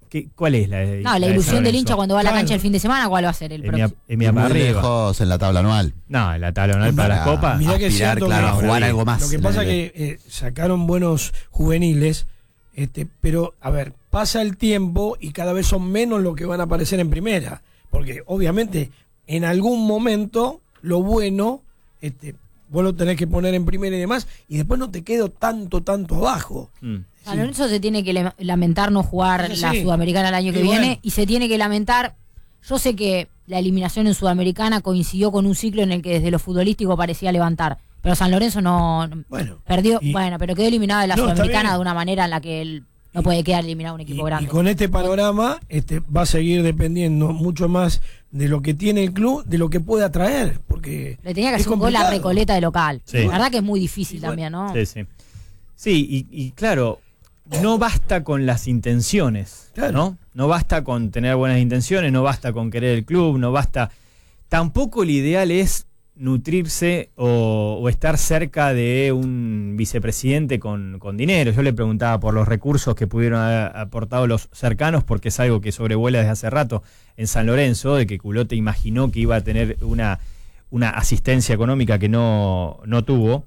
¿Cuál es la No, la ilusión del hincha cuando va a la cancha el fin de semana, ¿cuál va a ser el próximo? Muy lejos en la tabla anual. No, en la tabla anual para las copas. Mirá que es cierto, claro, jugar algo más. Lo que pasa es que sacaron buenos juveniles, pero, a ver, pasa el tiempo y cada vez son menos los que van a aparecer en primera. Porque, obviamente, en algún momento, lo bueno, vos lo tenés que poner en primera y demás, y después no te quedo tanto abajo. San Lorenzo se tiene que lamentar no jugar la Sudamericana el año que viene, y se tiene que lamentar. Yo sé que la eliminación en Sudamericana coincidió con un ciclo en el que desde lo futbolístico parecía levantar, pero San Lorenzo no perdió, pero quedó eliminado de la Sudamericana de una manera en la que él no puede quedar eliminado un equipo grande. Y con este panorama va a seguir dependiendo mucho más de lo que tiene el club, de lo que puede atraer, porque le tenía que hacer un gol a Recoleta de local. Sí. La verdad que es muy difícil también, ¿no? Sí, y claro, no basta con las intenciones, ¿no? No basta con tener buenas intenciones, no basta con querer el club, no basta. Tampoco el ideal es nutrirse o estar cerca de un vicepresidente con dinero. Yo le preguntaba por los recursos que pudieron haber aportado los cercanos, porque es algo que sobrevuela desde hace rato en San Lorenzo, de que Culote imaginó que iba a tener una asistencia económica que no tuvo.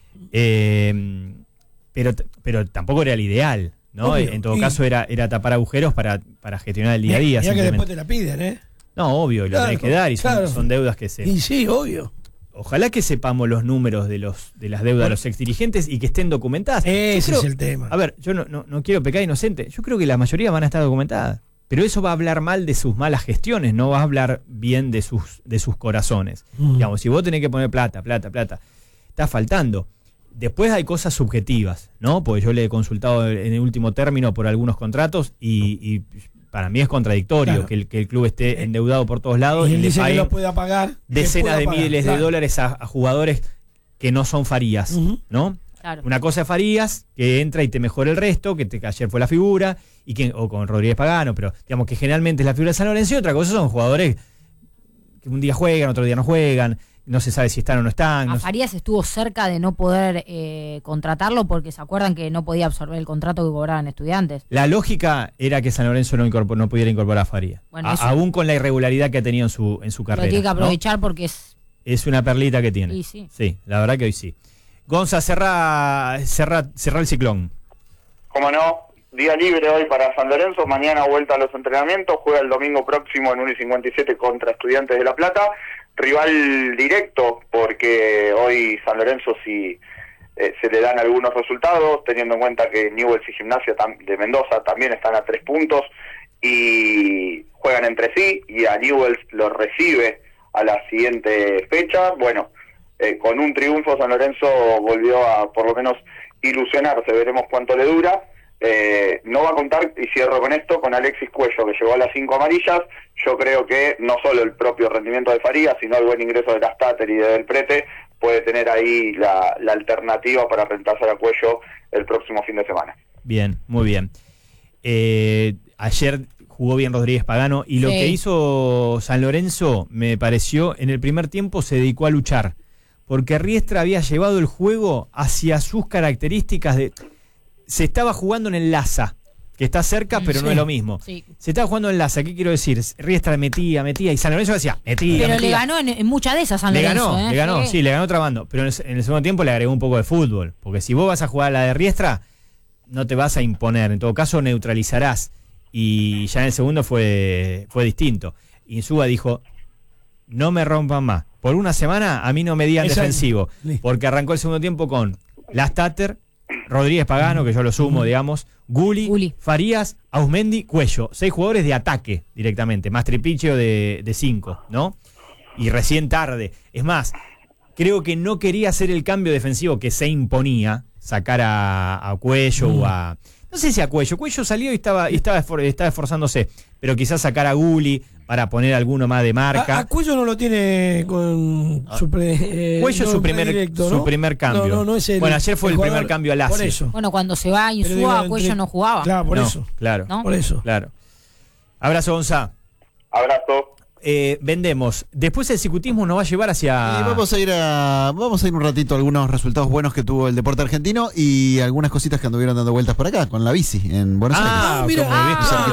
Pero tampoco era el ideal, ¿no? Obvio. En todo caso era tapar agujeros para gestionar el día a día. Ya que después te la piden, No, obvio, y lo tenés que dar, y son deudas que se... Y sí, obvio. Ojalá que sepamos los números de las deudas de los exdirigentes y que estén documentadas. Ese es el tema. A ver, yo no quiero pecar inocente. Yo creo que la mayoría van a estar documentadas. Pero eso va a hablar mal de sus malas gestiones, no va a hablar bien de sus corazones. Digamos, si vos tenés que poner plata, está faltando. Después hay cosas subjetivas, ¿no? Porque yo le he consultado en el último término por algunos contratos y para mí es contradictorio que el club esté endeudado por todos lados y él dice que lo pueda pagar decenas de miles de dólares a jugadores que no son Farías, ¿no? Claro. Una cosa es Farías, que entra y te mejora el resto, que ayer fue la figura, o con Rodríguez Pagano, pero digamos que generalmente es la figura de San Lorenzo, y otra cosa son jugadores que un día juegan, otro día no juegan, no se sabe si están o no están. Farías estuvo cerca de no poder contratarlo porque se acuerdan que no podía absorber el contrato que cobraban Estudiantes. La lógica era que San Lorenzo no pudiera incorporar a Farías, aún con la irregularidad que ha tenido en su carrera. Lo tiene que aprovechar, ¿no? Porque es una perlita que tiene. Sí, la verdad que hoy sí. Gonza, cerrá el ciclón. Cómo no, día libre hoy para San Lorenzo, mañana vuelta a los entrenamientos, juega el domingo próximo en 1:57 contra Estudiantes de La Plata, rival directo porque hoy San Lorenzo se le dan algunos resultados, teniendo en cuenta que Newell's y Gimnasia de Mendoza también están a 3 puntos y juegan entre sí, y a Newell's lo recibe a la siguiente fecha. Bueno, con un triunfo San Lorenzo volvió a por lo menos ilusionarse, veremos cuánto le dura. No va a contar, y cierro con esto, con Alexis Cuello, que llegó a las 5 amarillas. Yo creo que no solo el propio rendimiento de Farías, sino el buen ingreso de Lastater y de Del Prete puede tener ahí la alternativa para reemplazar a Cuello el próximo fin de semana. Bien, muy bien. Ayer jugó bien Rodríguez Pagano, y lo que hizo San Lorenzo, me pareció, en el primer tiempo se dedicó a luchar, porque Riestra había llevado el juego hacia sus características se estaba jugando en el Laza, que está cerca, pero no es lo mismo. Sí. Se estaba jugando en Laza, ¿qué quiero decir? Riestra metía, y San Lorenzo decía, metía. Pero le ganó en muchas de esas San Lorenzo. Le ganó, le ganó trabando. Pero en el segundo tiempo le agregó un poco de fútbol, porque si vos vas a jugar a la de Riestra, no te vas a imponer. En todo caso, neutralizarás. Y ya en el segundo fue distinto. Insúa dijo, no me rompan más. Por una semana a mí no me digan defensivo, porque arrancó el segundo tiempo con Lastater, Rodríguez Pagano, que yo lo sumo, digamos, Gulli, Farías, Ausmendi, Cuello. 6 jugadores de ataque directamente, más Tripichio de 5, ¿no? Y recién tarde. Es más, creo que no quería hacer el cambio defensivo que se imponía, sacar a Cuello o a... No sé si a Cuello salió y estaba esforzándose, pero quizás sacar a Gulli para poner alguno más de marca. A Cuello no lo tiene con Cuello es su primer cambio. No es bueno, ayer fue el primer cambio al Lazio. Por eso. Bueno, cuando se va Insúa, Cuello no jugaba. Claro, por eso. Claro. ¿No? Por eso. Claro. Abrazo, Gonza. Abrazo. Vendemos. Después el cicutismo nos va a llevar hacia... Vamos a ir un ratito a algunos resultados buenos que tuvo el deporte argentino y algunas cositas que anduvieron dando vueltas por acá con la bici en Buenos Aires. Mira,